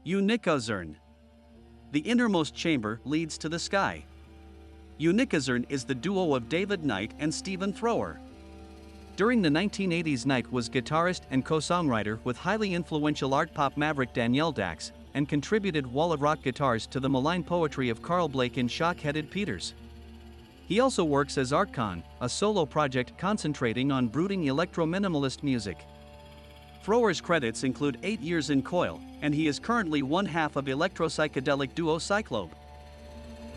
Unikazern. The innermost chamber leads to the sky. Unikazern is the duo of David Knight and Stephen Thrower. During the 1980s, Knight was guitarist and co-songwriter with highly influential art pop maverick Danielle Dax, and contributed wall of rock guitars to the malign poetry of Carl Blake and Shock-Headed Peters. He also works as Artcon, a solo project concentrating on brooding electro-minimalist music. Thrower's credits include 8 Years in Coil, and he is currently one half of electro-psychedelic duo Cyclobe.